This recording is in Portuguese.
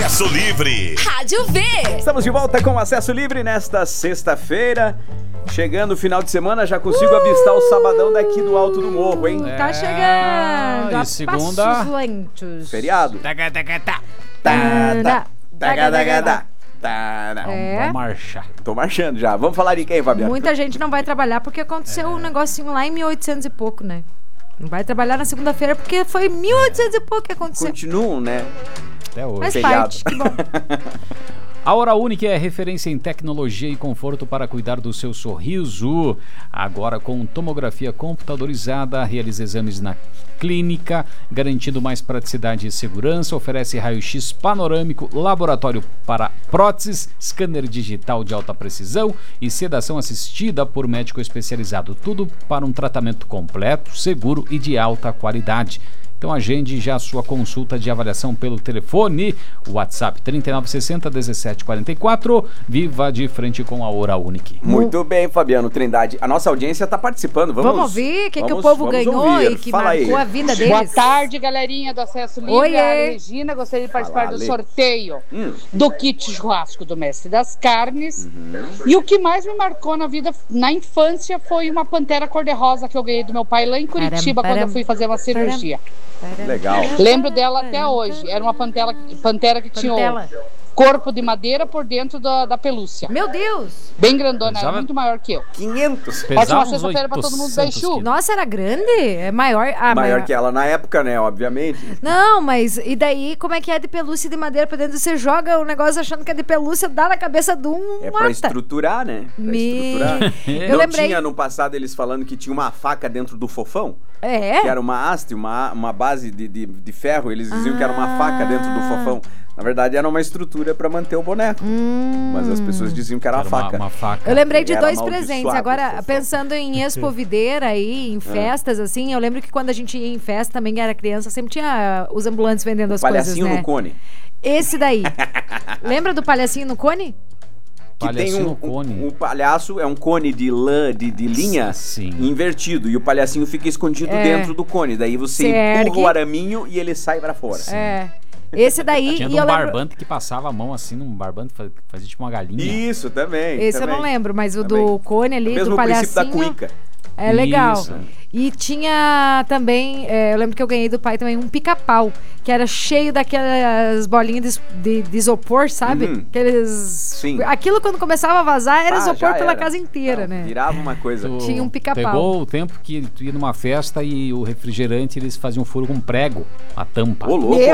Acesso Livre. Rádio V. Estamos de volta com Acesso Livre nesta sexta-feira. Chegando o final de semana, já consigo avistar o sabadão daqui do alto do morro, hein? Tá chegando. E segunda? Passos lentos. Feriado. Vamos marchar. Tô marchando já. Vamos falar de quem, Fabiano? Muita gente não vai trabalhar porque aconteceu um negocinho lá em 1800 e pouco, né? Não vai trabalhar na segunda-feira porque foi 1800 e pouco que aconteceu. Continuam, né? Até hoje. Faz feriado. parte, que bom. A Hora Única é referência em tecnologia e conforto para cuidar do seu sorriso. Agora com tomografia computadorizada, realiza exames na clínica, garantindo mais praticidade e segurança, oferece raio-x panorâmico, laboratório para próteses, scanner digital de alta precisão e sedação assistida por médico especializado. Tudo para um tratamento completo, seguro e de alta qualidade. Então agende já a sua consulta de avaliação pelo telefone, WhatsApp 3960-1744, viva de frente com a Hora Única. Muito bem, Fabiano Trindade. A nossa audiência está participando. Vamos ouvir o que o povo ganhou ouvir. e que Fala marcou aí. a vida deles. Boa tarde, galerinha do Acesso Livre. Oiê. A Regina, gostaria de participar Fala, do Ale. sorteio do kit churrasco do Mestre das Carnes. E o que mais me marcou na vida, na infância, foi uma pantera cor-de-rosa que eu ganhei do meu pai lá em Curitiba, quando eu fui fazer uma cirurgia. Legal. Lembro dela até hoje. Era uma pantera que tinha o corpo de madeira por dentro da pelúcia. Meu Deus! Bem grandona, era Pesava- muito maior que eu. 500. Ótima Pesava uns sexta-feira pra todo mundo, 800 beijo. quilos. Nossa, era grande? É maior? Ah, Maior que ela na época, né? Obviamente. Não, mas e daí, como é que é de pelúcia e de madeira pra dentro? Você joga o negócio achando que é de pelúcia, dá na cabeça de um É pra mata. estruturar, né? Pra Me- estruturar. Eu Não lembrei- tinha no passado eles falando que tinha uma faca dentro do fofão? É? Que era uma haste, uma base de ferro. Eles diziam que era uma faca dentro do fofão. Na verdade, era uma estrutura pra manter o boneco. Mas as pessoas diziam que era uma Era faca. uma faca. Eu lembrei de Era dois amaldiçoado presentes. o Agora, fofão. pensando em expovideira aí, em festas, assim, eu lembro que quando a gente ia em festa, também era criança, sempre tinha os ambulantes vendendo as coisas, Palhacinho né? no cone. Esse daí. Lembra do palhacinho no cone? Que tem Palhacinho um no cone. o palhaço é um cone de lã, de linha Sim. invertido. E o palhacinho fica escondido dentro do cone. Daí você Você empurra ergue. o araminho e ele sai pra fora. É. Esse daí, Tinha e de eu um lembro... barbante que passava a mão assim, num barbante, fazia tipo uma galinha. Isso, também. Esse também. eu não lembro, mas o Também. do cone ali, Mesmo do princípio da palhacinho... cuíca. É legal. Isso. E tinha também, eu lembro que eu ganhei do pai também um pica-pau, que era cheio daquelas bolinhas de isopor, sabe? Aqueles... Sim. Aquilo quando começava a vazar era Ah, isopor já pela era. casa inteira, Não, né? Virava uma coisa. Tinha um pica-pau. Pegou o tempo que tu ia numa festa e o refrigerante eles faziam furo com prego, a tampa. Ô, louco.